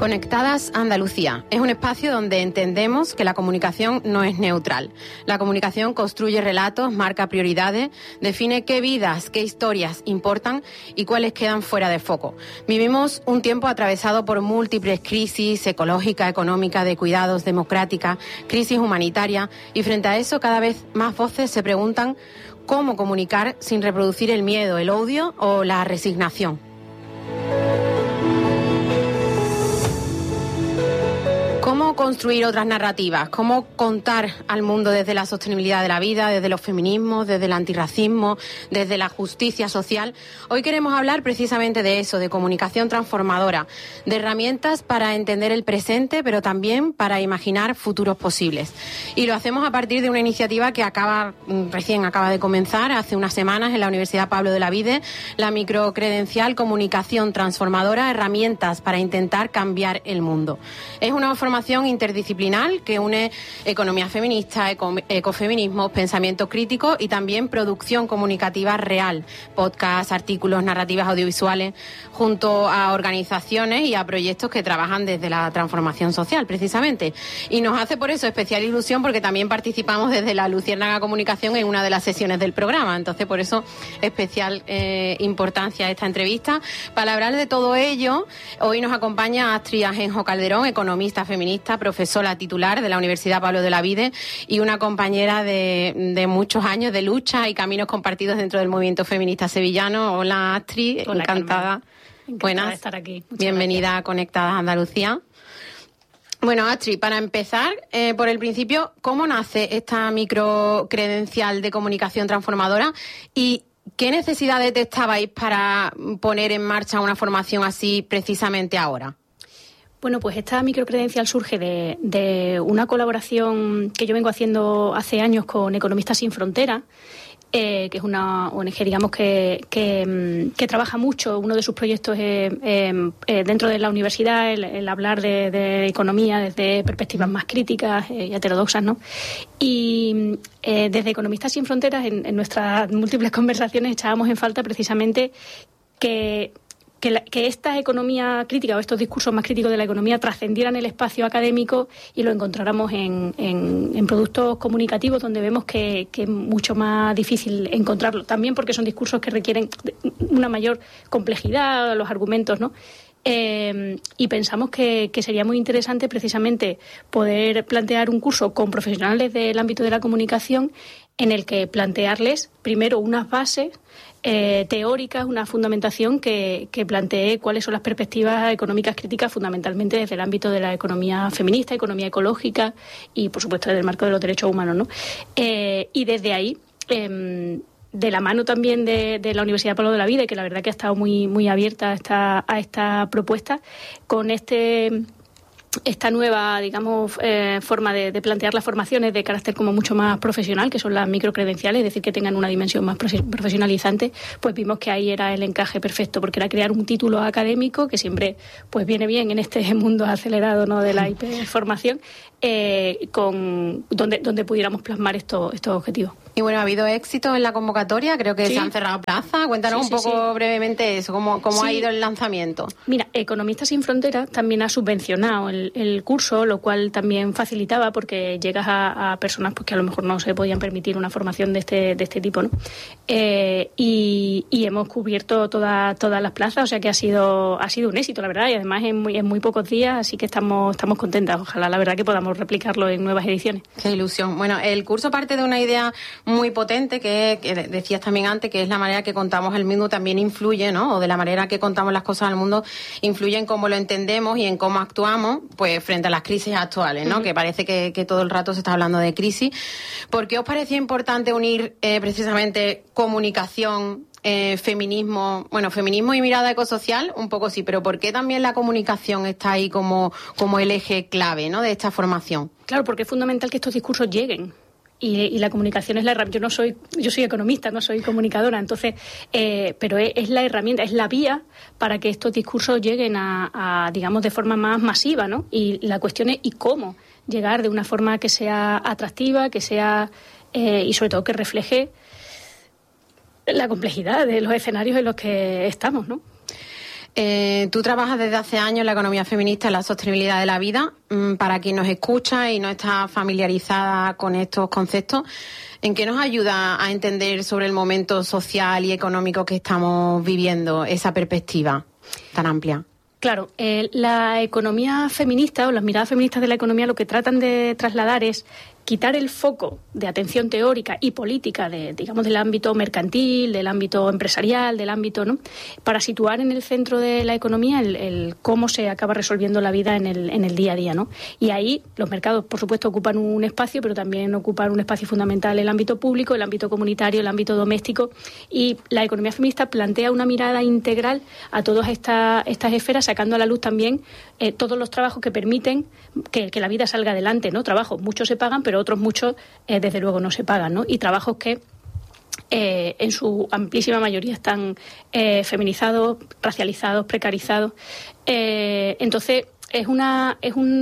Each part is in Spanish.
Conectadas Andalucía es un espacio donde entendemos que la comunicación no es neutral. La comunicación construye relatos, marca prioridades, define qué vidas, qué historias importan y cuáles quedan fuera de foco. Vivimos un tiempo atravesado por múltiples crisis ecológica, económica, de cuidados, democrática, crisis humanitaria, y frente a eso cada vez más voces se preguntan cómo comunicar sin reproducir el miedo, el odio o la resignación. ¿Cómo construir otras narrativas? ¿Cómo contar al mundo desde la sostenibilidad de la vida, desde los feminismos, desde el antirracismo, desde la justicia social? Hoy queremos hablar precisamente de eso, de comunicación transformadora, de herramientas para entender el presente, pero también para imaginar futuros posibles. Y lo hacemos a partir de una iniciativa que recién acaba de comenzar hace unas semanas en la Universidad Pablo de Olavide, la microcredencial Comunicación Transformadora, herramientas para intentar cambiar el mundo. Es una formación interdisciplinar que une economía feminista, ecofeminismo, pensamiento crítico y también producción comunicativa real, podcasts, artículos, narrativas audiovisuales, junto a organizaciones y a proyectos que trabajan desde la transformación social, precisamente. Y nos hace por eso especial ilusión porque también participamos desde la Luciérnaga Comunicación en una de las sesiones del programa. Entonces, por eso, especial importancia esta entrevista. Para hablar de todo ello, hoy nos acompaña Astrid Ajenjo Calderón, economista feminista, profesora titular de la Universidad Pablo de Olavide y una compañera de muchos años de lucha y caminos compartidos dentro del movimiento feminista sevillano. Hola, Astrid. Hola, encantada. Buenas. De estar aquí. Bienvenida a Conectadas Andalucía. Bueno, Astrid, para empezar por el principio, ¿cómo nace esta microcredencial de comunicación transformadora y qué necesidades detectabais para poner en marcha una formación así precisamente ahora? Bueno, pues esta microcredencial surge de una colaboración que yo vengo haciendo hace años con Economistas Sin Fronteras, que es una ONG, digamos, que trabaja mucho. Uno de sus proyectos es dentro de la universidad el hablar de economía desde perspectivas más críticas y heterodoxas, ¿no? Y desde Economistas Sin Fronteras, en nuestras múltiples conversaciones, echábamos en falta precisamente que esta economía crítica o estos discursos más críticos de la economía trascendieran el espacio académico y lo encontráramos en productos comunicativos donde vemos que es mucho más difícil encontrarlo. También porque son discursos que requieren una mayor complejidad, los argumentos, ¿no? Y pensamos que sería muy interesante precisamente poder plantear un curso con profesionales del ámbito de la comunicación en el que plantearles primero unas bases teóricas, una fundamentación que plantee cuáles son las perspectivas económicas críticas fundamentalmente desde el ámbito de la economía feminista, economía ecológica y, por supuesto, desde el marco de los derechos humanos, ¿no? Y desde ahí, de la mano también de la Universidad Pablo de Olavide, que la verdad que ha estado muy, muy abierta a esta propuesta, con esta nueva, digamos, forma de plantear las formaciones de carácter como mucho más profesional, que son las microcredenciales, es decir, que tengan una dimensión más profesionalizante, pues vimos que ahí era el encaje perfecto, porque era crear un título académico que siempre pues viene bien en este mundo acelerado, ¿no?, de la hiperformación, donde pudiéramos plasmar estos objetivos. Y bueno, ¿ha habido éxito en la convocatoria? Creo que sí. Se han cerrado plazas. Cuéntanos un poco brevemente eso, cómo ha ido el lanzamiento. Mira, Economistas Sin Fronteras también ha subvencionado el curso, lo cual también facilitaba porque llegas a personas pues, que a lo mejor no se podían permitir una formación de este tipo, ¿no? Y hemos cubierto todas las plazas, o sea que ha sido un éxito, la verdad, y además en muy pocos días, así que estamos contentas. Ojalá, la verdad, que podamos replicarlo en nuevas ediciones. Qué ilusión. Bueno, el curso parte de una idea muy potente que decías también antes, que es la manera que contamos el mundo también influye, ¿no? O de la manera que contamos las cosas al mundo influye en cómo lo entendemos y en cómo actuamos, pues frente a las crisis actuales, ¿no? Uh-huh. Que parece que todo el rato se está hablando de crisis. ¿Por qué os parecía importante unir precisamente comunicación, feminismo y mirada ecosocial? Un poco sí, pero ¿por qué también la comunicación está ahí como el eje clave, ¿no?, de esta formación? Claro, porque es fundamental que estos discursos lleguen. Y la comunicación es la herramienta. Yo soy economista, no soy comunicadora, entonces, pero es la herramienta, es la vía para que estos discursos lleguen a digamos, de forma más masiva, ¿no? Y la cuestión es, ¿y cómo llegar de una forma que sea atractiva, que sea, y sobre todo que refleje la complejidad de los escenarios en los que estamos, ¿no? Tú trabajas desde hace años en la economía feminista, en la sostenibilidad de la vida. Para quien nos escucha y no está familiarizada con estos conceptos, ¿en qué nos ayuda a entender sobre el momento social y económico que estamos viviendo esa perspectiva tan amplia? Claro, la economía feminista o las miradas feministas de la economía lo que tratan de trasladar es quitar el foco de atención teórica y política del ámbito mercantil, del ámbito empresarial, del ámbito, ¿no?, para situar en el centro de la economía el cómo se acaba resolviendo la vida en el día a día, ¿no? Y ahí los mercados, por supuesto, ocupan un espacio, pero también ocupan un espacio fundamental el ámbito público, el ámbito comunitario, el ámbito doméstico, y la economía feminista plantea una mirada integral a todas estas esferas, sacando a la luz también todos los trabajos que permiten que la vida salga adelante, ¿no? Trabajos, muchos se pagan, pero otros muchos, desde luego, no se pagan, ¿no? Y trabajos que en su amplísima mayoría están feminizados, racializados, precarizados. Entonces, es una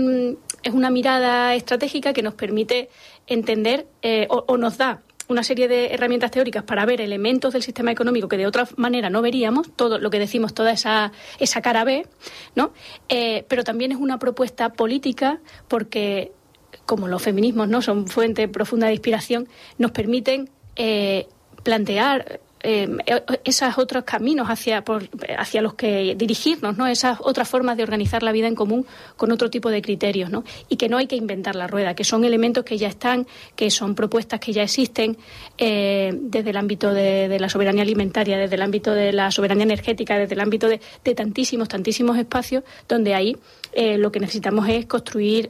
mirada estratégica que nos permite entender o nos da una serie de herramientas teóricas para ver elementos del sistema económico que de otra manera no veríamos, todo lo que decimos, toda esa cara B, ¿no? Pero también es una propuesta política porque, como los feminismos, ¿no?, son fuente profunda de inspiración, nos permiten plantear esos otros caminos hacia los que dirigirnos, ¿no?, esas otras formas de organizar la vida en común con otro tipo de criterios, ¿no?, y que no hay que inventar la rueda, que son elementos que ya están, que son propuestas que ya existen desde el ámbito de la soberanía alimentaria, desde el ámbito de la soberanía energética, desde el ámbito de tantísimos espacios donde ahí lo que necesitamos es construir,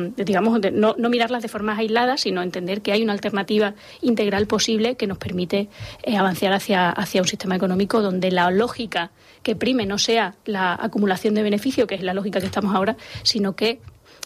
no mirarlas de forma aislada, sino entender que hay una alternativa integral posible que nos permite avanzar hacia un sistema económico donde la lógica que prime no sea la acumulación de beneficio, que es la lógica que estamos ahora, sino que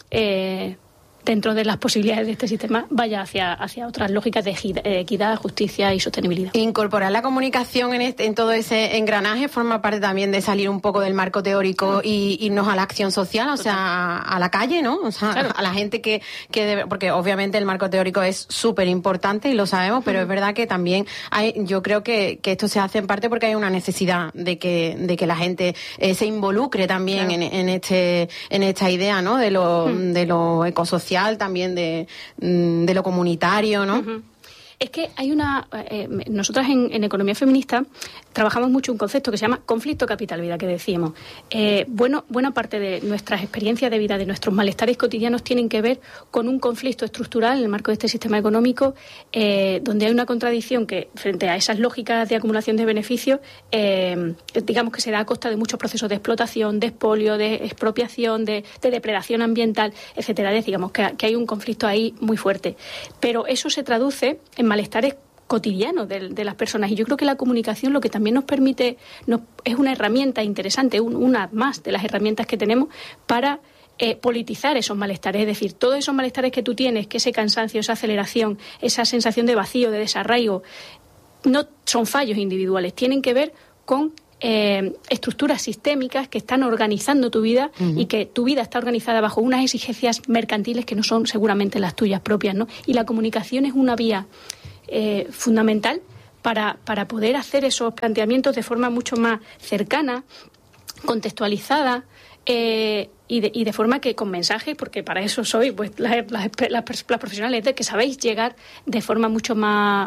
dentro de las posibilidades de este sistema vaya hacia otras lógicas de equidad, justicia y sostenibilidad. Incorporar la comunicación en todo ese engranaje forma parte también de salir un poco del marco teórico y irnos a la acción social, o sea, a la calle, ¿no? O sea, claro, a la gente que debe, porque obviamente el marco teórico es súper importante y lo sabemos, pero es verdad que también yo creo que esto se hace en parte porque hay una necesidad de que la gente se involucre también, claro, en esta idea, ¿no?, de lo ecosocial, también de lo comunitario, ¿no? Uh-huh. Es que hay nosotras en economía feminista trabajamos mucho un concepto que se llama conflicto capital-vida, que decimos. Buena parte de nuestras experiencias de vida, de nuestros malestares cotidianos, tienen que ver con un conflicto estructural en el marco de este sistema económico, donde hay una contradicción que, frente a esas lógicas de acumulación de beneficios, digamos que se da a costa de muchos procesos de explotación, de expolio, de expropiación, de depredación ambiental, etcétera. Digamos que hay un conflicto ahí muy fuerte. Pero eso se traduce en malestares cotidianos de las personas, y yo creo que la comunicación lo que también nos permite es una herramienta interesante, una más de las herramientas que tenemos para politizar esos malestares, es decir, todos esos malestares que tú tienes, que ese cansancio, esa aceleración, esa sensación de vacío, de desarraigo, no son fallos individuales, tienen que ver con estructuras sistémicas que están organizando tu vida, uh-huh, y que tu vida está organizada bajo unas exigencias mercantiles que no son seguramente las tuyas propias, ¿no? Y la comunicación es una vía fundamental para poder hacer esos planteamientos de forma mucho más cercana, contextualizada, y de forma que con mensajes, porque para eso soy pues las profesionales que sabéis llegar de forma mucho más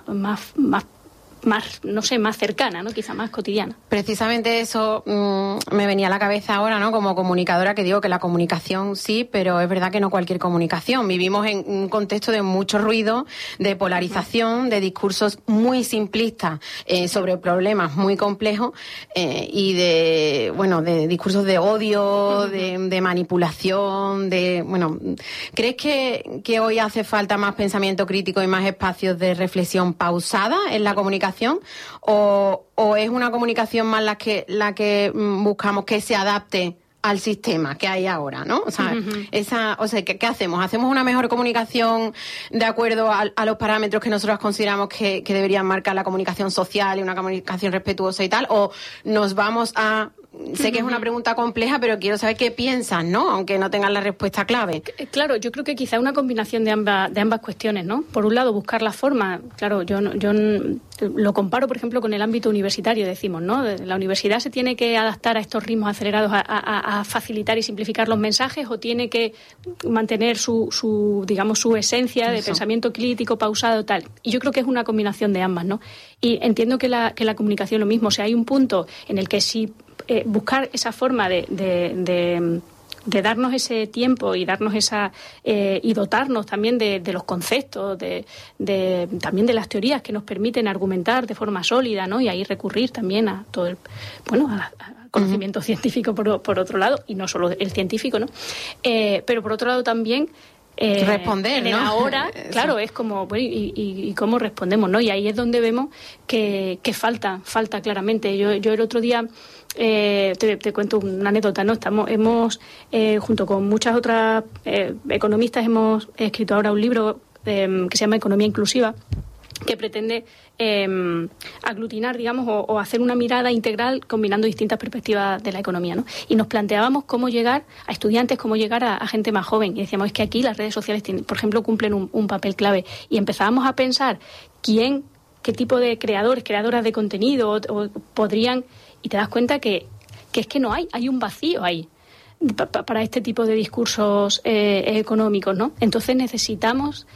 cercana, ¿no? Quizá más cotidiana. Precisamente eso me venía a la cabeza ahora, ¿no? Como comunicadora, que digo que la comunicación sí, pero es verdad que no cualquier comunicación. Vivimos en un contexto de mucho ruido, de polarización, de discursos muy simplistas sobre problemas muy complejos, y de discursos de odio, de manipulación, ¿crees que hoy hace falta más pensamiento crítico y más espacios de reflexión pausada en la comunicación? ¿O es una comunicación más la que buscamos que se adapte al sistema que hay ahora, ¿no? O sea, uh-huh, ¿qué hacemos? ¿Hacemos una mejor comunicación de acuerdo a los parámetros que nosotros consideramos que deberían marcar la comunicación social y una comunicación respetuosa y tal? ¿O nos vamos a sé que es una pregunta compleja, pero quiero saber qué piensas, ¿no? Aunque no tengas la respuesta clave. Claro, yo creo que quizá una combinación de ambas cuestiones, ¿no? Por un lado, buscar la forma. Claro, yo lo comparo, por ejemplo, con el ámbito universitario, decimos, ¿no? La universidad se tiene que adaptar a estos ritmos acelerados, a facilitar y simplificar los mensajes, o tiene que mantener su esencia de pensamiento crítico, pausado, tal. Y yo creo que es una combinación de ambas, ¿no? Y entiendo que la comunicación lo mismo. O sea, hay un punto en el que sí buscar esa forma de darnos ese tiempo y darnos y dotarnos también de los conceptos, también de las teorías que nos permiten argumentar de forma sólida, ¿no? Y ahí recurrir también a todo al conocimiento científico por otro lado, y no solo el científico, ¿no? Pero por otro lado también responder, en el ¿no? ahora, claro, es como, bueno, y cómo respondemos, ¿no? Y ahí es donde vemos que falta claramente. Yo el otro día te cuento una anécdota, ¿no? Hemos junto con muchas otras economistas, hemos escrito ahora un libro que se llama Economía Inclusiva, que pretende aglutinar, digamos, o hacer una mirada integral combinando distintas perspectivas de la economía, ¿no? Y nos planteábamos cómo llegar a estudiantes, cómo llegar a gente más joven. Y decíamos, es que aquí las redes sociales, por ejemplo, cumplen un papel clave. Y empezábamos a pensar qué tipo de creadoras de contenido o podrían... Y te das cuenta que es que no hay un vacío ahí para este tipo de discursos económicos, ¿no? Entonces necesitáis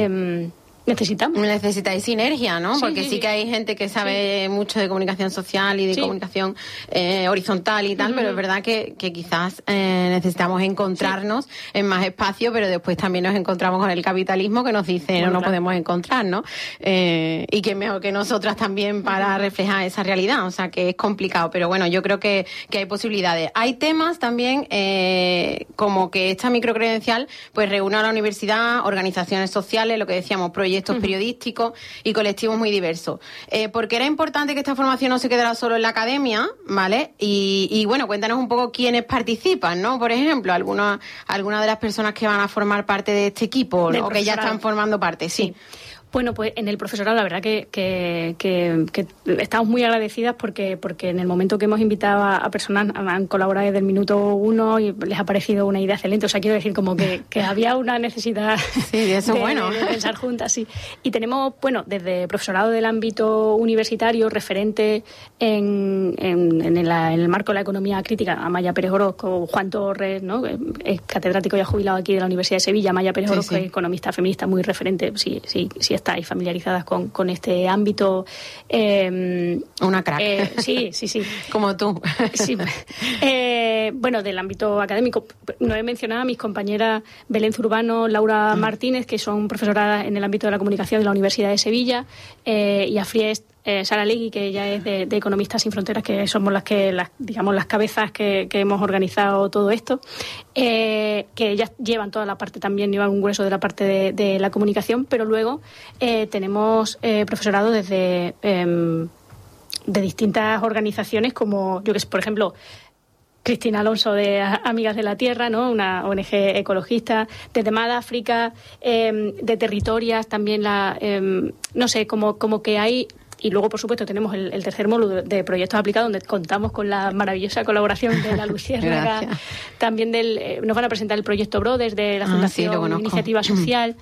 sinergia, ¿no? Porque sí que hay gente que sabe mucho de comunicación social y de comunicación horizontal y tal, pero es verdad que quizás necesitamos encontrarnos en más espacio, pero después también nos encontramos con el capitalismo que nos dice no podemos encontrar, ¿no? Y que mejor que nosotras también para reflejar esa realidad, o sea que es complicado, pero bueno, yo creo que hay posibilidades. Hay temas también como que esta microcredencial pues reúne a la universidad, organizaciones sociales, lo que decíamos, proyectos periodísticos y colectivos muy diversos. Porque era importante que esta formación no se quedara solo en la academia, ¿vale? Y bueno, cuéntanos un poco quiénes participan, ¿no? Por ejemplo, algunas de las personas que van a formar parte de este equipo, ¿no? O que ya están formando parte, sí. Bueno, pues en el profesorado la verdad que estamos muy agradecidas porque en el momento que hemos invitado a personas han colaborado desde el minuto 1 y les ha parecido una idea excelente. O sea, quiero decir como que había una necesidad eso de pensar juntas, sí. Y tenemos, bueno, desde profesorado del ámbito universitario, referente en el marco de la economía crítica, Amaya Pérez Orozco, Juan Torres, ¿no? Es catedrático ya jubilado aquí de la Universidad de Sevilla. Amaya Pérez Orozco es economista feminista muy referente, sí estáis familiarizadas con este ámbito. Una crack. Sí. Como tú. Sí. Bueno, del ámbito académico, no he mencionado a mis compañeras Belén Zurbano, Laura Martínez, que son profesoras en el ámbito de la comunicación de la Universidad de Sevilla, y a Friest, Sara Legui, que ella es de Economistas Sin Fronteras, que somos las cabezas que hemos organizado todo esto, que ellas llevan toda la parte, también llevan un grueso de la parte de la comunicación, pero luego tenemos profesorado desde de distintas organizaciones, como yo que sé, por ejemplo, Cristina Alonso de Amigas de la Tierra, ¿no? Una ONG ecologista, desde Mad África, de Territorias, también no sé, como que hay. Y luego, por supuesto, tenemos el tercer módulo de proyectos aplicados, donde contamos con la maravillosa colaboración de la Luciérnaga. También nos van a presentar el proyecto Brothers de la Fundación Iniciativa Social.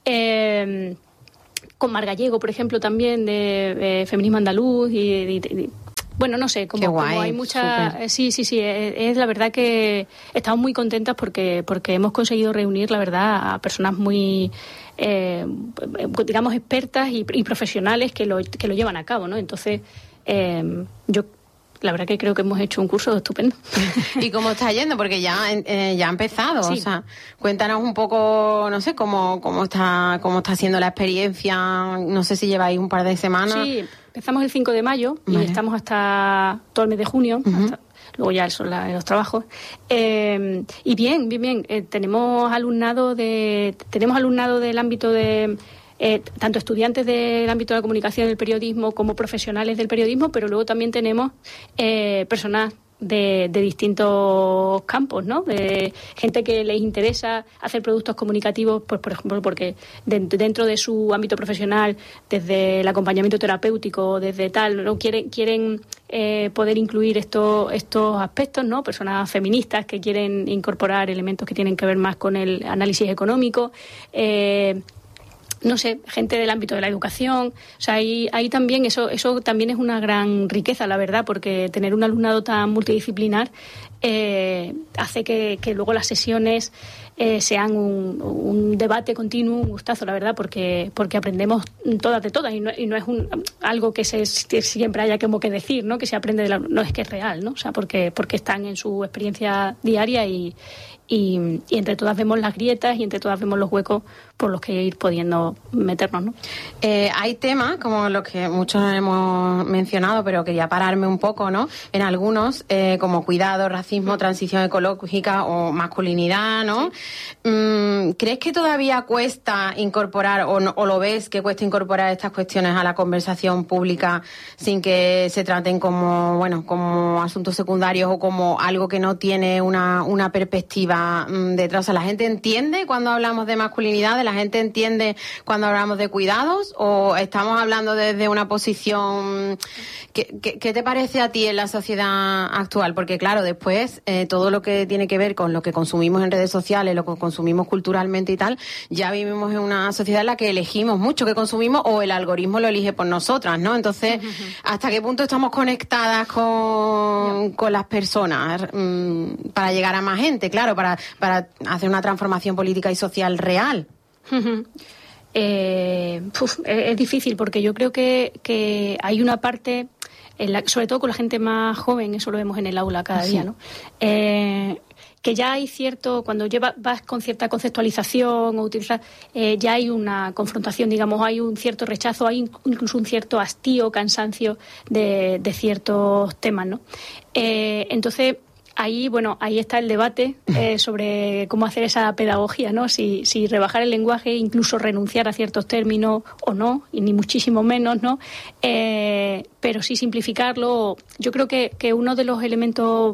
Con Mar Gallego, por ejemplo, también de Feminismo Andaluz y bueno, no sé, como hay mucha... Super. Sí, es la verdad que estamos muy contentas porque hemos conseguido reunir, la verdad, a personas muy, digamos, expertas y profesionales que lo llevan a cabo, ¿no? Entonces, yo la verdad que creo que hemos hecho un curso estupendo. ¿Y cómo está yendo? Porque ya ha empezado. Sí. O sea, cuéntanos un poco, no sé, cómo está siendo la experiencia. No sé si lleváis un par de semanas. Sí, empezamos el 5 de mayo y estamos hasta todo el mes de junio. Luego ya son los trabajos. Y bien. Tenemos alumnado del ámbito de... tanto estudiantes del ámbito de la comunicación y del periodismo como profesionales del periodismo, pero luego también tenemos personas de distintos campos, ¿no? De gente que les interesa hacer productos comunicativos, pues por ejemplo, porque dentro de su ámbito profesional, desde el acompañamiento terapéutico, desde tal, ¿no? quieren poder incluir estos aspectos, ¿no? Personas feministas que quieren incorporar elementos que tienen que ver más con el análisis económico, no sé, gente del ámbito de la educación. O sea, ahí también eso también es una gran riqueza, la verdad, porque tener un alumnado tan multidisciplinar hace que luego las sesiones sean un debate continuo, un gustazo, la verdad, porque aprendemos todas de todas y no es algo que siempre haya como que decir, ¿no? Que se aprende no, es que es real, ¿no? O sea, porque están en su experiencia diaria y entre todas vemos las grietas y entre todas vemos los huecos por los que ir pudiendo meternos, ¿no? Hay temas como los que muchos hemos mencionado, pero quería pararme un poco, ¿no? En algunos, como cuidado, racismo, transición ecológica o masculinidad, ¿no? Sí. ¿Crees que todavía cuesta incorporar o lo ves que cuesta incorporar estas cuestiones a la conversación pública sin que se traten como asuntos secundarios o como algo que no tiene una perspectiva detrás? O sea, ¿la gente entiende cuando hablamos de masculinidad? ¿La gente entiende cuando hablamos de cuidados? ¿O estamos hablando desde una posición? ¿Qué te parece a ti en la sociedad actual? Porque claro, después todo lo que tiene que ver con lo que consumimos en redes sociales, lo que consumimos culturalmente y tal, ya vivimos en una sociedad en la que elegimos mucho qué consumimos o el algoritmo lo elige por nosotras, ¿no? Entonces, ¿hasta qué punto estamos conectadas con las personas para llegar a más gente? Claro, para hacer una transformación política y social real. Es difícil porque yo creo que hay una parte, sobre todo con la gente más joven, eso lo vemos en el aula cada día, ¿no? Que ya hay cuando vas con cierta conceptualización o utilizas, ya hay una confrontación, digamos, hay un cierto rechazo, hay incluso un cierto hastío, cansancio de ciertos temas, ¿no? Entonces, ahí está el debate sobre cómo hacer esa pedagogía, ¿no? Si rebajar el lenguaje, incluso renunciar a ciertos términos o no, y ni muchísimo menos, ¿no? Pero sí simplificarlo. Yo creo que uno de los elementos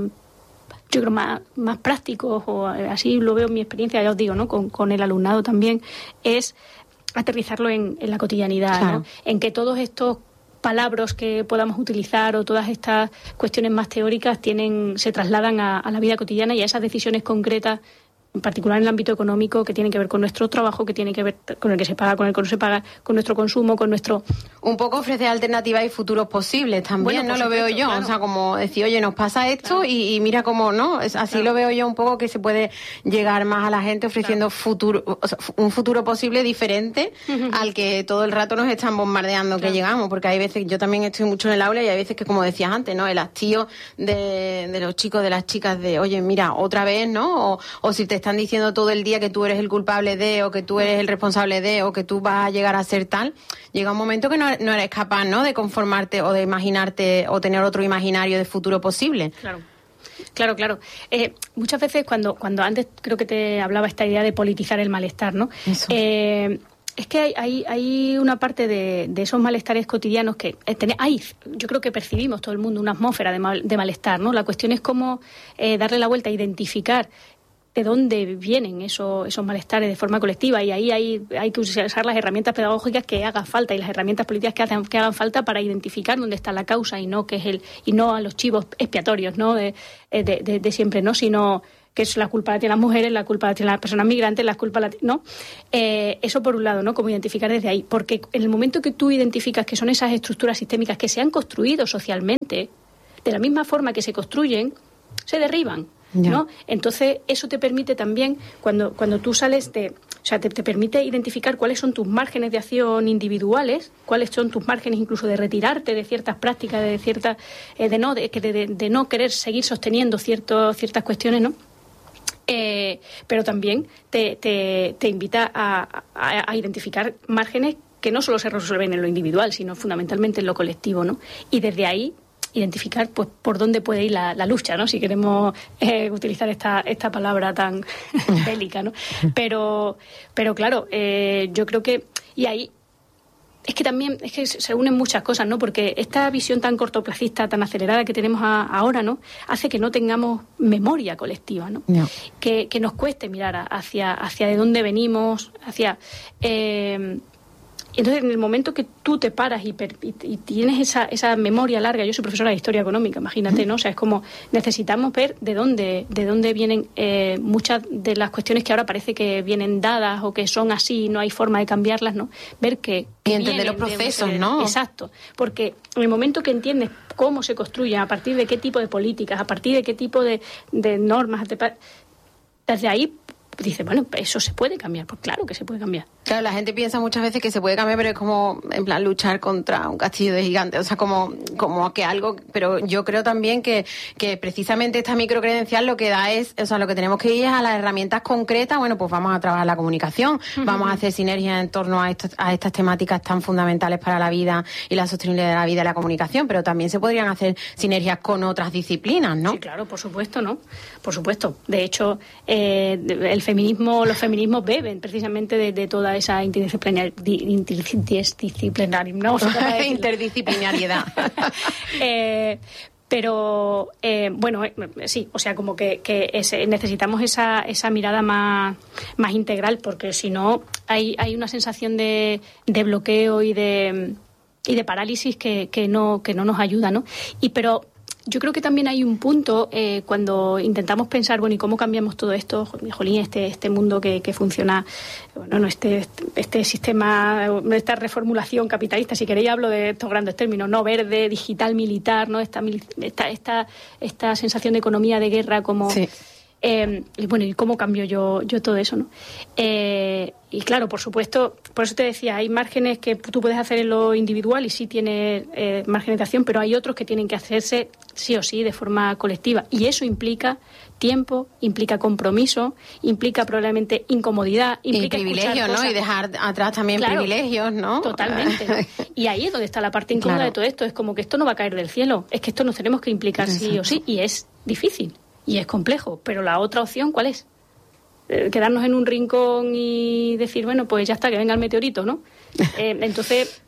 más prácticos, o así lo veo en mi experiencia, ya os digo, ¿no? Con el alumnado también, es aterrizarlo en la cotidianidad, claro, ¿no? En que todos estos palabras que podamos utilizar o todas estas cuestiones más teóricas se trasladan a la vida cotidiana y a esas decisiones concretas, en particular en el ámbito económico, que tienen que ver con nuestro trabajo, que tiene que ver con el que se paga, con el que no se paga, con nuestro consumo, con nuestro... Un poco ofrecer alternativas y futuros posibles también, bueno, ¿no? Lo veo yo, claro. O sea, como decir, oye, nos pasa esto, claro, y mira cómo, ¿no? Así, claro, lo veo yo un poco, que se puede llegar más a la gente ofreciendo, claro, un futuro posible diferente al que todo el rato nos están bombardeando, claro, que llegamos, porque hay veces, yo también estoy mucho en el aula y hay veces que, como decías antes, ¿no? El hastío de los chicos, de las chicas, de, oye, mira, otra vez, ¿no? O si te están diciendo todo el día que tú eres el culpable de, o que tú eres el responsable de, o que tú vas a llegar a ser tal, llega un momento que no eres capaz, ¿no? De conformarte o de imaginarte o tener otro imaginario de futuro posible. Claro. Muchas veces cuando antes creo que te hablaba esta idea de politizar el malestar, ¿no? Es que hay una parte de esos malestares cotidianos que yo creo que percibimos todo el mundo una atmósfera de malestar, ¿no? La cuestión es cómo darle la vuelta, identificar de dónde vienen esos malestares de forma colectiva, y ahí hay que usar las herramientas pedagógicas que hagan falta y las herramientas políticas que hagan falta para identificar dónde está la causa y no a los chivos expiatorios, ¿no? de siempre, ¿no? Sino que es la culpa la tienen las mujeres, la culpa la tienen las personas migrantes, la culpa ¿no? Eso por un lado, ¿no? Como identificar desde ahí, porque en el momento que tú identificas que son esas estructuras sistémicas que se han construido socialmente, de la misma forma que se construyen, se derriban, ¿no? Entonces eso te permite también, cuando tú sales te permite identificar cuáles son tus márgenes de acción individuales, cuáles son tus márgenes incluso de retirarte de ciertas prácticas, de no querer seguir sosteniendo ciertas cuestiones, ¿no? Pero también te invita a identificar márgenes que no solo se resuelven en lo individual, sino fundamentalmente en lo colectivo, ¿no? Y desde ahí identificar, pues, por dónde puede ir la lucha, ¿no? Si queremos utilizar esta palabra tan bélica, ¿no? Pero claro, yo creo que, y ahí Es que también se unen muchas cosas, ¿no? Porque esta visión tan cortoplacista, tan acelerada que tenemos ahora, ¿no? Hace que no tengamos memoria colectiva, ¿no? No. Que nos cueste mirar hacia de dónde venimos, entonces, en el momento que tú te paras y tienes esa memoria larga, yo soy profesora de Historia Económica, imagínate, ¿no? O sea, es como necesitamos ver de dónde vienen muchas de las cuestiones que ahora parece que vienen dadas o que son así, no hay forma de cambiarlas, ¿no? Ver que y entender los procesos, ¿no? Exacto, porque en el momento que entiendes cómo se construyen, a partir de qué tipo de políticas, a partir de qué tipo de normas, desde ahí dices, bueno, eso se puede cambiar. Pues claro que se puede cambiar. Claro, la gente piensa muchas veces que se puede cambiar, pero es como, en plan, luchar contra un castillo de gigantes. O sea, como que algo... Pero yo creo también que precisamente esta microcredencial lo que da es... O sea, lo que tenemos que ir es a las herramientas concretas. Bueno, pues vamos a trabajar la comunicación. Vamos a hacer sinergias en torno a estas temáticas tan fundamentales para la vida y la sostenibilidad de la vida y la comunicación. Pero también se podrían hacer sinergias con otras disciplinas, ¿no? Sí, claro, por supuesto, ¿no? Por supuesto. De hecho, los feminismos beben precisamente de toda esa interdisciplinariedad. Pero bueno, sí, o sea, como que necesitamos esa mirada más integral, porque si no hay una sensación de bloqueo y de parálisis que no nos ayuda, ¿no? Pero yo creo que también hay un punto cuando intentamos pensar, bueno, ¿y cómo cambiamos todo esto? Jolín, este mundo que funciona, bueno, no este sistema, esta reformulación capitalista, si queréis hablo de estos grandes términos, no verde, digital, militar, ¿no? Esta sensación de economía de guerra como... Sí. Y bueno, ¿y cómo cambio yo todo eso, no? Y claro, por supuesto, por eso te decía, hay márgenes que tú puedes hacer en lo individual y sí tiene márgenes de acción, pero hay otros que tienen que hacerse sí o sí de forma colectiva. Y eso implica tiempo, implica compromiso, implica probablemente incomodidad, implica y privilegios, ¿no? Y dejar atrás también privilegios, ¿no? Totalmente. Y ahí es donde está la parte incómoda de todo esto. Es como que esto no va a caer del cielo. Es que esto nos tenemos que implicar sí o sí. Y es difícil. Y es complejo, pero la otra opción, ¿cuál es? Quedarnos en un rincón y decir, bueno, pues ya está, que venga el meteorito, ¿no? Entonces,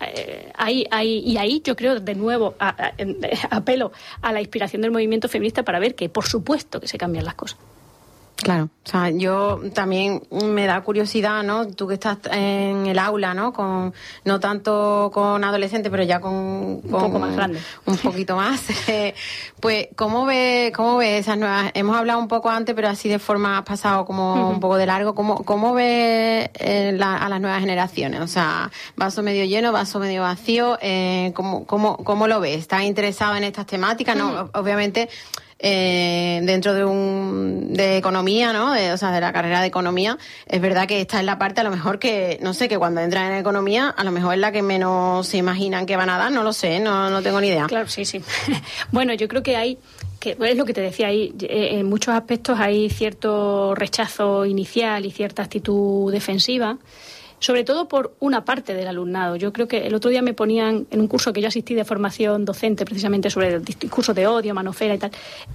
ahí yo creo, de nuevo, apelo a la inspiración del movimiento feminista para ver que, por supuesto, que se cambian las cosas. Claro, o sea, yo también me da curiosidad, ¿no? Tú que estás en el aula, ¿no? No tanto con adolescentes, pero ya con un poco más grande. Un poquito más. Pues, ¿cómo ves esas nuevas? Hemos hablado un poco antes, pero así de forma has pasado como un poco de largo. ¿Cómo ves a las nuevas generaciones? O sea, vaso medio lleno, vaso medio vacío. ¿Cómo lo ves? ¿Estás interesado en estas temáticas? No, obviamente... dentro de economía, ¿no? De la carrera de economía, es verdad que esta es la parte a lo mejor que, no sé, que cuando entran en economía a lo mejor es la que menos se imaginan que van a dar, no lo sé, no tengo ni idea. Claro, sí. Bueno, yo creo que es lo que te decía ahí, en muchos aspectos hay cierto rechazo inicial y cierta actitud defensiva, sobre todo por una parte del alumnado. Yo creo que el otro día me ponían, en un curso que yo asistí de formación docente, precisamente sobre el discurso de odio, manofera y tal,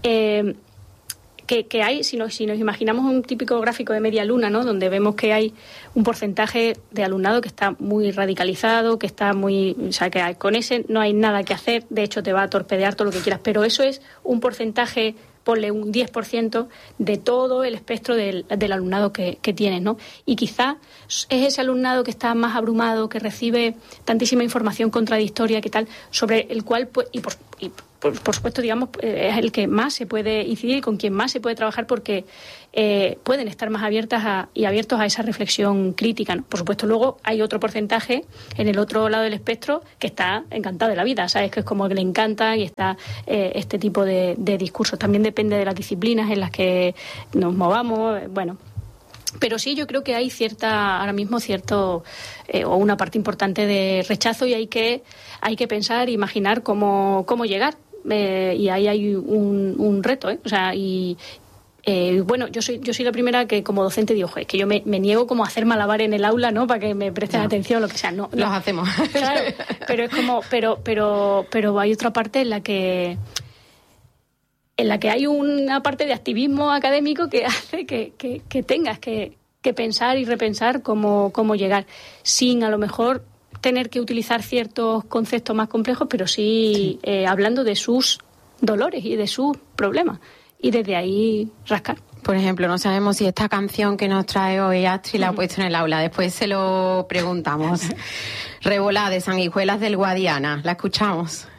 que hay, si nos imaginamos un típico gráfico de media luna, ¿no? Donde vemos que hay un porcentaje de alumnado que está muy radicalizado, que está o sea, que con ese no hay nada que hacer, de hecho te va a torpedear todo lo que quieras, pero eso es un porcentaje, ponle un 10% de todo el espectro del alumnado que tienes, ¿no? Y quizá es ese alumnado que está más abrumado, que recibe tantísima información contradictoria, que tal, sobre el cual, pues, por supuesto, digamos, es el que más se puede incidir y con quien más se puede trabajar, porque pueden estar más abiertos a esa reflexión crítica, ¿no? Por supuesto, luego hay otro porcentaje en el otro lado del espectro que está encantado de la vida, ¿sabes? Que es como que le encanta y está este tipo de discursos. También depende de las disciplinas en las que nos movamos, bueno. Pero sí, yo creo que hay ahora mismo o una parte importante de rechazo, y hay que pensar, imaginar cómo llegar. Y ahí hay un reto, ¿eh? O sea, bueno, yo soy la primera que como docente digo, es que yo me niego como a hacer malabar en el aula, ¿no? Para que me presten atención, lo que sea. No. Los hacemos. Claro, pero es como, pero hay otra parte en la que hay una parte de activismo académico que hace que tengas que pensar y repensar cómo llegar, sin a lo mejor tener que utilizar ciertos conceptos más complejos, pero sí. Hablando de sus dolores y de sus problemas. Y desde ahí rascar. Por ejemplo, no sabemos si esta canción que nos trae hoy Astrid la ha puesto en el aula. Después se lo preguntamos. Revolá, de Sanguijuelas del Guadiana. ¿La escuchamos?